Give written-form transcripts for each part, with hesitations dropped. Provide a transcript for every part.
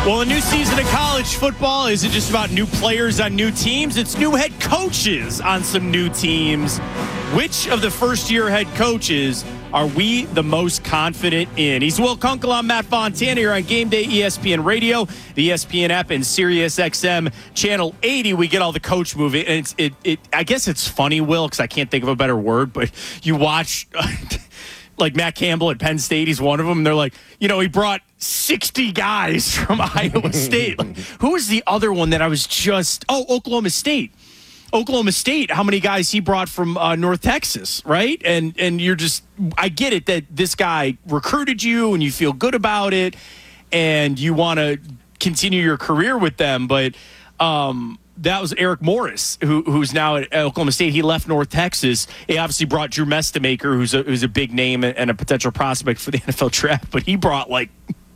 Well, a new season of college football isn't just about new players on new teams. It's new head coaches on some new teams. Which of the first-year head coaches are we the most confident in? He's Will Kunkel. I'm Matt Fontana here on Game Day ESPN Radio, the ESPN app, and SiriusXM Channel 80. We get all the coach movie. And I guess it's funny, Will, because I can't think of a better word, but you watch like Matt Campbell at Penn State, he's one of them. And they're like, he brought 60 guys from Iowa State. Like, who was the other one that I was just... Oh, Oklahoma State. Oklahoma State, how many guys he brought from North Texas, right? And you're just... I get it that this guy recruited you and you feel good about it and you want to continue your career with them, but... that was Eric Morris, who's now at Oklahoma State. He left North Texas. He obviously brought Drew Mestemaker, who's a big name and a potential prospect for the NFL draft, but he brought like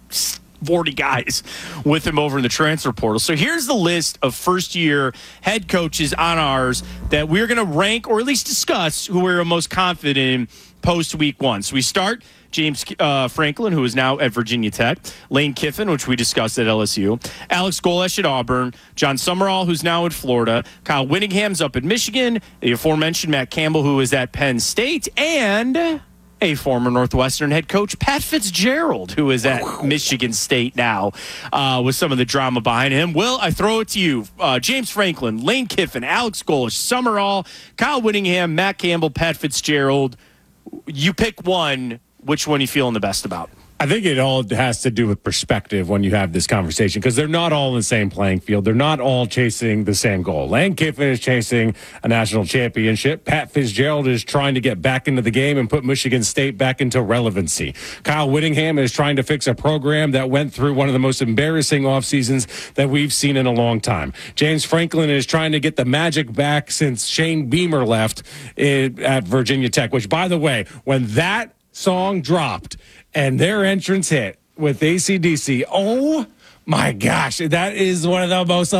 40 guys with him over in the transfer portal. So here's the list of first-year head coaches on ours that we're going to rank or at least discuss who we're most confident in post-week one. So we start... James Franklin, who is now at Virginia Tech, Lane Kiffin, which we discussed at LSU, Alex Golesh at Auburn, John Summerall, who's now at Florida, Kyle Whittingham's up at Michigan, the aforementioned Matt Campbell, who is at Penn State, and a former Northwestern head coach, Pat Fitzgerald, who is at Michigan State now, with some of the drama behind him. Will, I throw it to you. James Franklin, Lane Kiffin, Alex Golesh, Summerall, Kyle Whittingham, Matt Campbell, Pat Fitzgerald. You pick one. Which one are you feeling the best about? I think it all has to do with perspective when you have this conversation, because they're not all in the same playing field. They're not all chasing the same goal. Lane Kiffin is chasing a national championship. Pat Fitzgerald is trying to get back into the game and put Michigan State back into relevancy. Kyle Whittingham is trying to fix a program that went through one of the most embarrassing off seasons that we've seen in a long time. James Franklin is trying to get the magic back since Shane Beamer left at Virginia Tech, which, by the way, when that song dropped and their entrance hit with AC/DC, oh my gosh, that is one of the most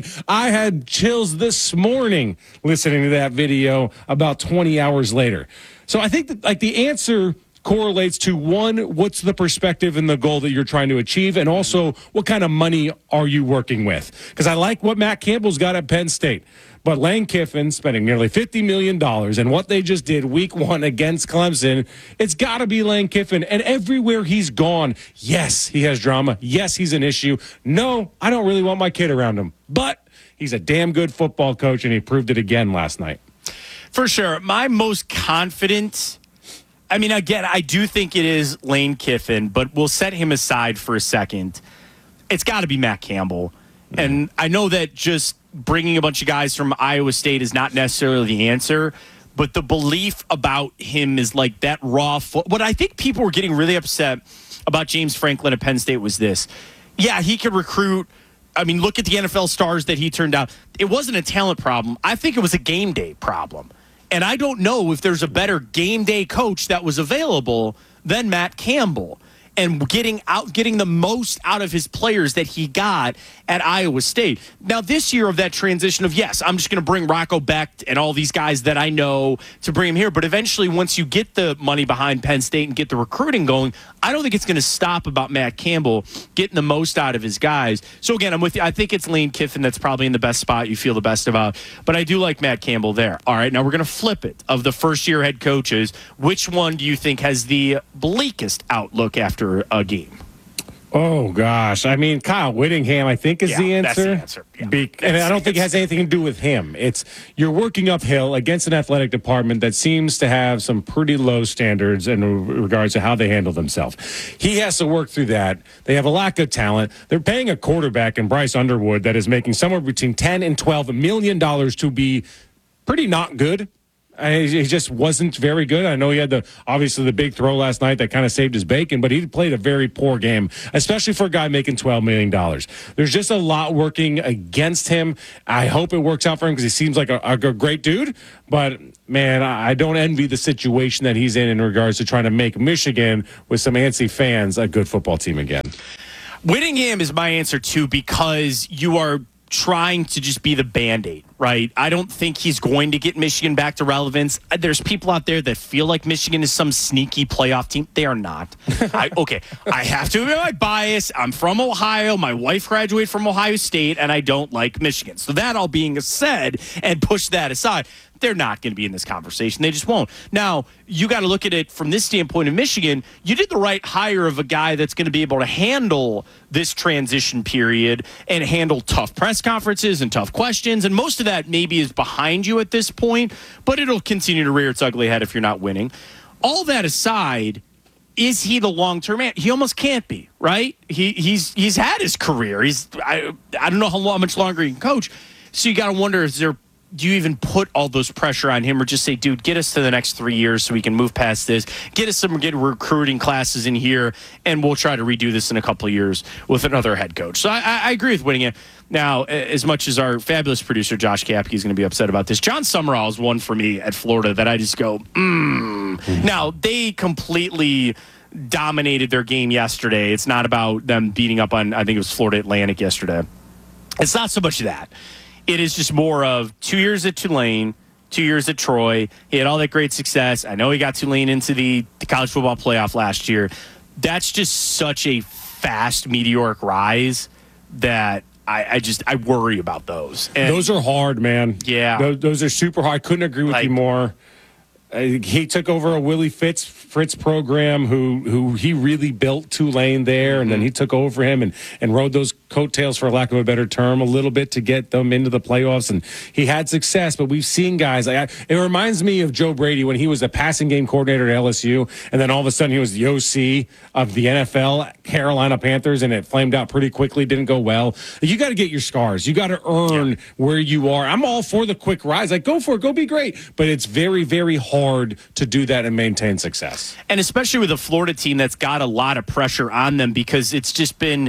I had chills this morning listening to that video about 20 hours later. So I think that the answer correlates to, one, what's the perspective and the goal that you're trying to achieve, and also what kind of money are you working with? Because I like what Matt Campbell's got at Penn State. But Lane Kiffin spending nearly $50 million, and what they just did week one against Clemson, it's got to be Lane Kiffin. And everywhere he's gone, yes, he has drama. Yes, he's an issue. No, I don't really want my kid around him. But he's a damn good football coach, and he proved it again last night. For sure. My most confident... again, I do think it is Lane Kiffin, but we'll set him aside for a second. It's got to be Matt Campbell. And I know that just bringing a bunch of guys from Iowa State is not necessarily the answer, but the belief about him is like that raw What I think people were getting really upset about James Franklin at Penn State was this. Yeah, he could recruit. Look at the NFL stars that he turned out. It wasn't a talent problem. I think it was a game day problem. And I don't know if there's a better game day coach that was available than Matt Campbell, and getting the most out of his players that he got at Iowa State. Now, this year of that transition of, yes, I'm just going to bring Rocco Becht and all these guys that I know to bring him here. But eventually, once you get the money behind Penn State and get the recruiting going, I don't think it's going to stop about Matt Campbell getting the most out of his guys. So, again, I'm with you. I think it's Lane Kiffin that's probably in the best spot you feel the best about. But I do like Matt Campbell there. All right, now we're going to flip it. Of the first-year head coaches, which one do you think has the bleakest outlook after a game? Oh, gosh. Kyle Whittingham, I think, is the answer. That's the answer. Yeah. And I don't think it has anything to do with him. It's you're working uphill against an athletic department that seems to have some pretty low standards in regards to how they handle themselves. He has to work through that. They have a lack of talent. They're paying a quarterback in Bryce Underwood that is making somewhere between $10 and $12 million to be pretty not good. He just wasn't very good. I know he had obviously the big throw last night that kind of saved his bacon, but he played a very poor game, especially for a guy making $12 million. There's just a lot working against him. I hope it works out for him because he seems like a great dude. But, man, I don't envy the situation that he's in regards to trying to make Michigan, with some antsy fans, a good football team again. Whittingham is my answer, too, because you are trying to just be the Band-Aid, right? I don't think he's going to get Michigan back to relevance. There's people out there that feel like Michigan is some sneaky playoff team. They are not. I have to admit my bias. I'm from Ohio. My wife graduated from Ohio State, and I don't like Michigan. So that all being said, and push that aside, they're not going to be in this conversation. They just won't. Now, you got to look at it from this standpoint of Michigan. You did the right hire of a guy that's going to be able to handle this transition period and handle tough press conferences and tough questions. And most of that maybe is behind you at this point, but it'll continue to rear its ugly head if you're not winning. All that aside, is he the long-term man? He almost can't be, right? He's had his career. I don't know how much longer he can coach. So you got to wonder, do you even put all those pressure on him, or just say, dude, get us to the next 3 years so we can move past this, get recruiting classes in here, and we'll try to redo this in a couple of years with another head coach. So I agree with winning it. Now, as much as our fabulous producer, Josh Kapke, is going to be upset about this, John Summerall is one for me at Florida that I just go, Now, they completely dominated their game yesterday. It's not about them beating up on, I think it was Florida Atlantic yesterday. It's not so much of that. It is just more of 2 years at Tulane, 2 years at Troy. He had all that great success. I know he got Tulane into the college football playoff last year. That's just such a fast, meteoric rise that I worry about those. And those are hard, man. Yeah. Those are super hard. I couldn't agree with you more. He took over a Willie Fritz program who he really built Tulane there, and then he took over him and rode those coattails, for lack of a better term, a little bit to get them into the playoffs, and he had success. But we've seen guys it reminds me of Joe Brady when he was a passing game coordinator at LSU, and then all of a sudden he was the OC of the NFL, Carolina Panthers, and it flamed out pretty quickly, didn't go well. You got to get your scars. You got to earn where you are. I'm all for the quick rise. Like, go for it, go be great. But it's very, very hard to do that and maintain success. And especially with a Florida team that's got a lot of pressure on them because it's just been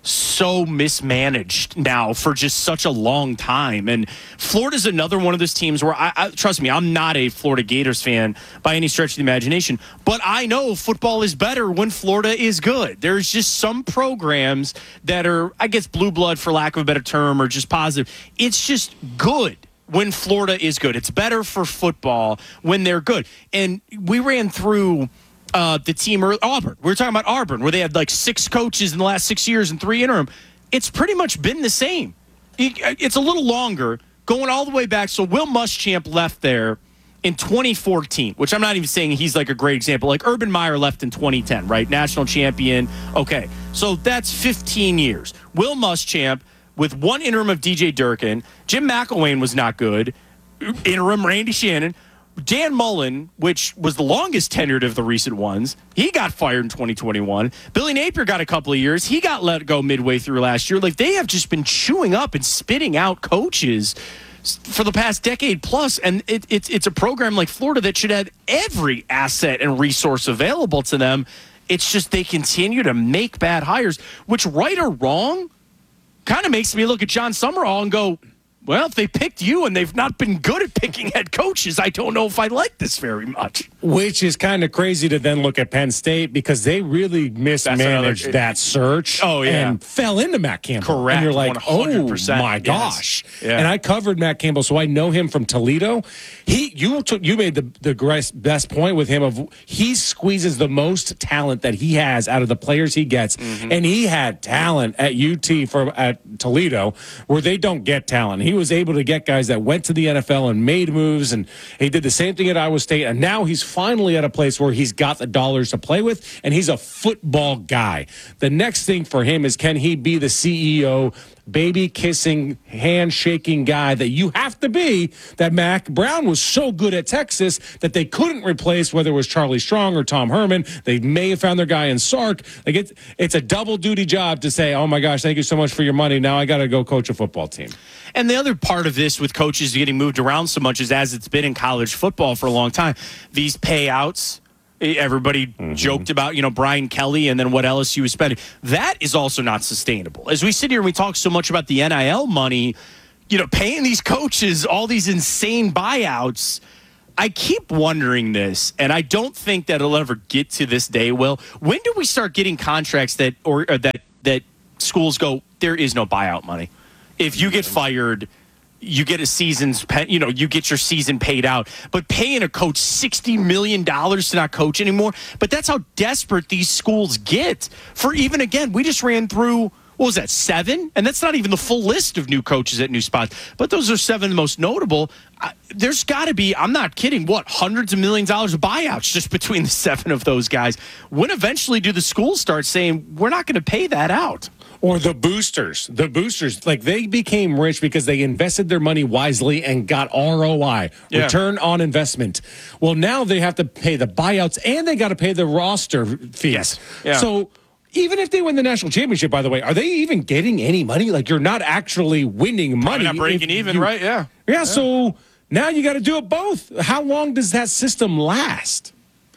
so mismanaged now for just such a long time. And Florida's another one of those teams where, I trust me, I'm not a Florida Gators fan by any stretch of the imagination, but I know football is better when Florida is good. There's just some programs that are, I guess, blue blood, for lack of a better term, or just positive. It's just good when Florida is good. It's better for football when they're good. And we ran through the team, Auburn. We were talking about Auburn, where they had like 6 coaches in the last 6 years and 3 interim. It's pretty much been the same. It's a little longer, going all the way back. So Will Muschamp left there in 2014, which I'm not even saying he's like a great example. Like Urban Meyer left in 2010, right? National champion. Okay, so that's 15 years. Will Muschamp, with one interim of DJ Durkin, Jim McElwain was not good. Interim Randy Shannon. Dan Mullen, which was the longest tenured of the recent ones, he got fired in 2021. Billy Napier got a couple of years. He got let go midway through last year. Like, they have just been chewing up and spitting out coaches for the past decade plus, and it's a program like Florida that should have every asset and resource available to them. It's just they continue to make bad hires, which, right or wrong, kind of makes me look at John Summerall and go, well, if they picked you and they've not been good at picking head coaches, I don't know if I like this very much. Which is kind of crazy to then look at Penn State, because they really mismanaged that search and fell into Matt Campbell. Correct. And you're like, 100%. Oh, my gosh. Yes. Yeah. And I covered Matt Campbell, so I know him from Toledo. You made the best point with him of he squeezes the most talent that he has out of the players he gets. Mm-hmm. And he had talent at at Toledo where they don't get talent. He was able to get guys that went to the NFL and made moves, and he did the same thing at Iowa State, and now he's finally at a place where he's got the dollars to play with, and he's a football guy. The next thing for him is, can he be the CEO, baby-kissing, hand-shaking guy that you have to be, that Mac Brown was so good at Texas that they couldn't replace, whether it was Charlie Strong or Tom Herman. They may have found their guy in Sark. Like, it's a double-duty job to say, oh, my gosh, thank you so much for your money. Now I got to go coach a football team. And the other part of this with coaches getting moved around so much is, as it's been in college football for a long time, these payouts, everybody joked about, Brian Kelly and then what LSU was spending. That is also not sustainable. As we sit here and we talk so much about the NIL money, paying these coaches all these insane buyouts, I keep wondering this, and I don't think that it'll ever get to this day, Will. When do we start getting contracts that schools go, there is no buyout money? If you get fired, you get a season's, you get your season paid out. But paying a coach $60 million to not coach anymore, but that's how desperate these schools get. For even, again, we just ran through, what was that, 7? And that's not even the full list of new coaches at new spots. But those are 7 of the most notable. There's got to be, I'm not kidding, hundreds of millions of dollars of buyouts just between the 7 of those guys. When eventually do the schools start saying, we're not going to pay that out? Or the boosters, like they became rich because they invested their money wisely and got ROI, return on investment. Well, now they have to pay the buyouts and they got to pay the roster fees. Yes. Yeah. So even if they win the national championship, by the way, are they even getting any money? Like, you're not actually winning money. Probably not breaking even, right? Yeah. So now you got to do it both. How long does that system last?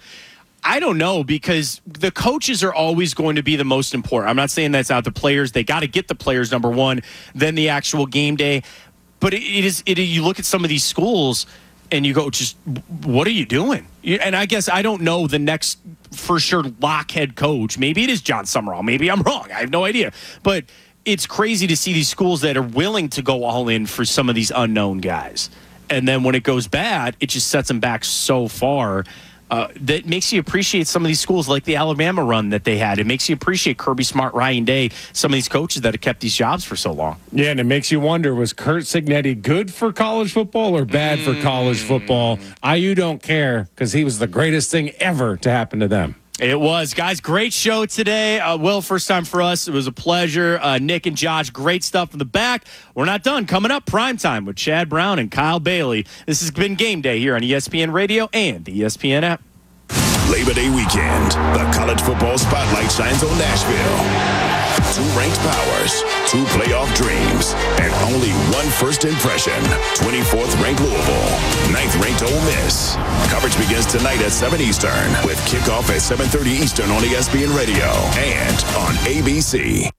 I don't know, because the coaches are always going to be the most important. I'm not saying that's out the players. They got to get the players, number one, then the actual game day. But you look at some of these schools and you go, just what are you doing? And I guess I don't know the next for sure lock head coach. Maybe it is John Summerall. Maybe I'm wrong. I have no idea. But it's crazy to see these schools that are willing to go all in for some of these unknown guys. And then when it goes bad, it just sets them back so far. That makes you appreciate some of these schools like the Alabama run that they had. It makes you appreciate Kirby Smart, Ryan Day, some of these coaches that have kept these jobs for so long. Yeah, and it makes you wonder, was Curt Cignetti good for college football or bad for college football? IU don't care because he was the greatest thing ever to happen to them. It was. Guys, great show today. Will, first time for us. It was a pleasure. Nick and Josh, great stuff in the back. We're not done. Coming up, primetime with Chad Brown and Kyle Bailey. This has been Game Day here on ESPN Radio and the ESPN app. Labor Day weekend, the college football spotlight shines on Nashville. 2 ranked powers, 2 playoff dreams, and only 1 first impression. 24th ranked Louisville, 9th ranked Ole Miss. Coverage begins tonight at 7 Eastern with kickoff at 7:30 Eastern on ESPN Radio and on ABC.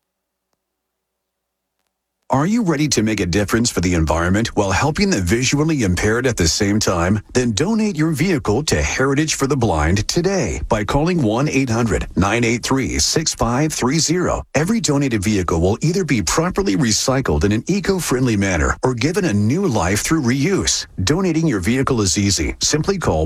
Are you ready to make a difference for the environment while helping the visually impaired at the same time? Then donate your vehicle to Heritage for the Blind today by calling 1-800-983-6530. Every donated vehicle will either be properly recycled in an eco-friendly manner or given a new life through reuse. Donating your vehicle is easy. Simply call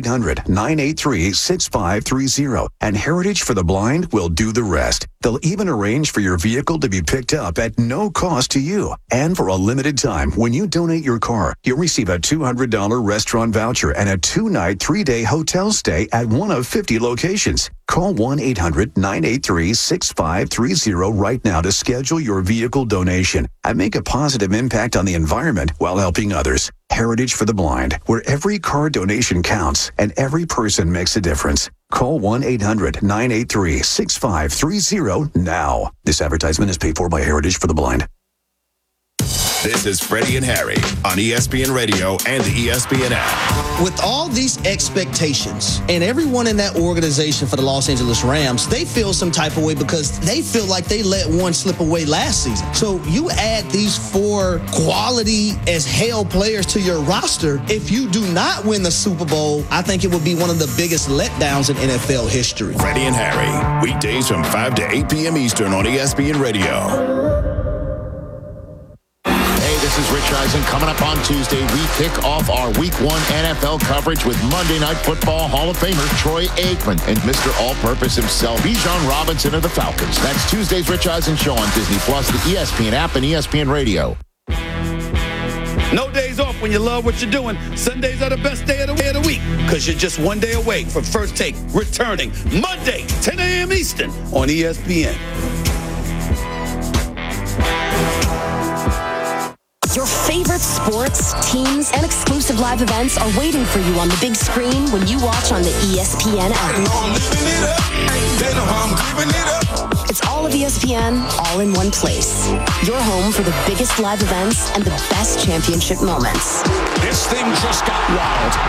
1-800-983-6530 and Heritage for the Blind will do the rest. They'll even arrange for your vehicle to be picked up at no cost to you. And for a limited time, when you donate your car, you'll receive a $200 restaurant voucher and a 2-night, 3-day hotel stay at one of 50 locations. Call 1-800-983-6530 right now to schedule your vehicle donation and make a positive impact on the environment while helping others. Heritage for the Blind, where every car donation counts and every person makes a difference. Call 1-800-983-6530 now. This advertisement is paid for by Heritage for the Blind. This is Freddie and Harry on ESPN Radio and the ESPN app. With all these expectations and everyone in that organization for the Los Angeles Rams, they feel some type of way because they feel like they let one slip away last season. So you add these 4 quality as hell players to your roster. If you do not win the Super Bowl, I think it would be one of the biggest letdowns in NFL history. Freddie and Harry, weekdays from 5 to 8 p.m. Eastern on ESPN Radio. This is Rich Eisen. Coming up on Tuesday, we kick off our Week 1 NFL coverage with Monday Night Football Hall of Famer Troy Aikman and Mr. All-Purpose himself, Bijan Robinson of the Falcons. That's Tuesday's Rich Eisen Show on Disney+, the ESPN app, and ESPN Radio. No days off when you love what you're doing. Sundays are the best day of the week because you're just one day away from First Take returning Monday, 10 a.m. Eastern on ESPN. Your favorite sports, teams, and exclusive live events are waiting for you on the big screen when you watch on the ESPN app. It's all of ESPN, all in one place. Your home for the biggest live events and the best championship moments. This thing just got wild.